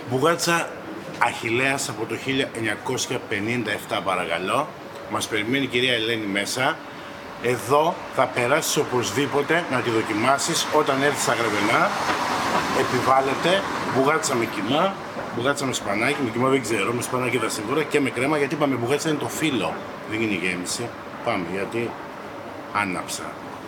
Μπουγάτσα Αχιλλέας από το 1957 παρακαλώ. Μας περιμένει η κυρία Ελένη μέσα. Εδώ θα περάσεις οπωσδήποτε να τη δοκιμάσεις όταν έρθεις στα Γρεβενά. Επιβάλλεται μπουγάτσα με κιμά, μπουγάτσα με σπανάκι, με κιμά δεν ξέρω, με σπανάκι θα σίγουρα και με κρέμα, γιατί είπαμε μπουγάτσα είναι το φύλλο, δεν είναι η γέμιση. Πάμε, γιατί άναψα.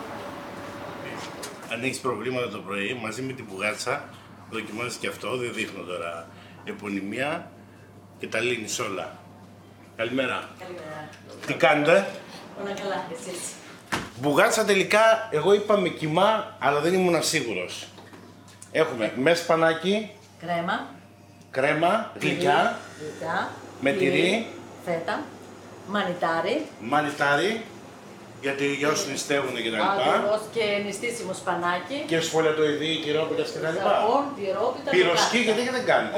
Αν έχεις προβλήματα το πρωί, μαζί με την μπουγάτσα, δοκιμάζεις και αυτό, δεν δείχνω τώρα επωνυμία και τα λύνεις όλα. Καλημέρα. Καλημέρα. Τι κάνετε? Όλα καλά, εσείς? Μπουγάτσα τελικά, εγώ είπα με κιμά, αλλά δεν ήμουν σίγουρος. Έχουμε με σπανάκι, κρέμα, γλυκιά, με τυρί, φέτα, μανιτάρι, για όσους νηστεύουν και τα λοιπά. Ακριβώς, και νηστίσιμο σπανάκι. Και σφολιατοειδή, τυρόπιτας και τα λοιπά. Ζαμπόν, τυρόπιτα. Πυροσκή, γιατί δεν κάνετε.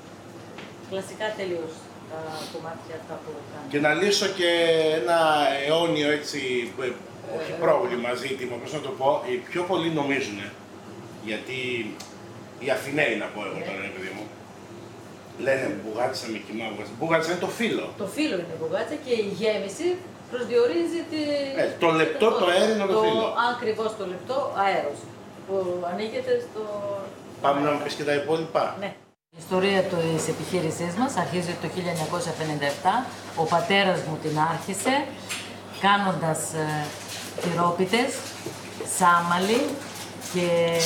Κλασικά τελείως τα κομμάτια αυτά που κάνουμε. Και να λύσω και ένα αιώνιο έτσι, όχι πρόβλημα, ζήτημα, πώς να το πω, οι πιο πολλοί νομίζουν, γιατί οι Αθηναίοι να πω εγώ τώρα, παιδί μου, λένε μπουγάτσα με κιμά, μπουγάτσα είναι το φύλλο. Το φύλλο είναι η μπουγάτσα και η γέμιση προσδιορίζει το λεπτό, το αέρινο, το φύλλο. Ακριβώς το λεπτό αέρος που ανοίγεται στο... Πάμε να μου πεις και τα υπόλοιπα. Ναι. Η ιστορία της επιχείρησής μας αρχίζει το 1957. Ο πατέρας μου την άρχισε κάνοντας τυρόπιτες, σάμαλι και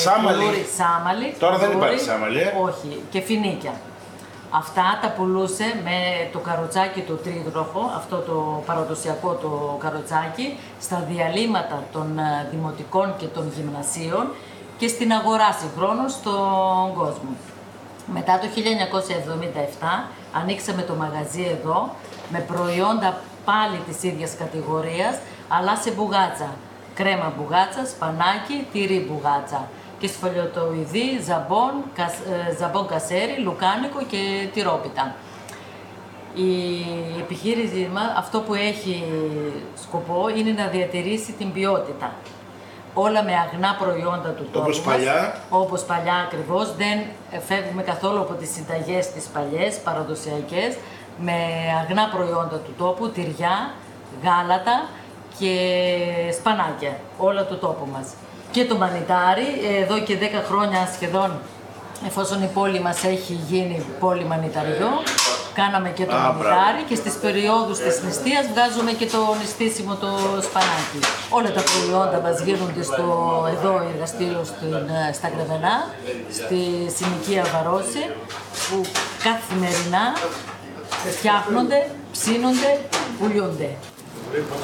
σάμαλι. Τώρα δεν υπάρχει σάμαλι, Όχι, και φινίκια. Αυτά τα πουλούσε με το καροτσάκι το τρίτροχο, αυτό το παραδοσιακό το καροτσάκι, στα διαλύματα των δημοτικών και των γυμνασίων και στην αγορά συγχρόνως στον κόσμο. Μετά το 1977 ανοίξαμε το μαγαζί εδώ με προϊόντα πάλι της ίδιας κατηγορίας, αλλά σε μπουγάτσα. Κρέμα μπουγάτσα, σπανάκι, τυρί μπουγάτσα. Και σφολιατοειδή, ζαμπόν κασέρι, λουκάνικο και τυρόπιτα. Η επιχείρηση μας αυτό που έχει σκοπό είναι να διατηρήσει την ποιότητα. Όλα με αγνά προϊόντα του τόπου όπως παλιά. Όπως παλιά ακριβώς, δεν φεύγουμε καθόλου από τις συνταγές τις παλιές, παραδοσιακές, με αγνά προϊόντα του τόπου, τυριά, γάλατα και σπανάκια, όλα του τόπου μας. Και το μανιτάρι, εδώ και 10 χρόνια σχεδόν, εφόσον η πόλη μας έχει γίνει πόλη μανιταριό, κάναμε και το μανιτάρι και στις περιόδους της νηστείας βγάζουμε και το νηστίσιμο το σπανάκι. Όλα τα προϊόντα μας γίνονται στο εδώ εργαστήριο στα Γρεβενά, στη συνοικία Βαρόση, που καθημερινά φτιάχνονται, ψήνονται, πουλιούνται.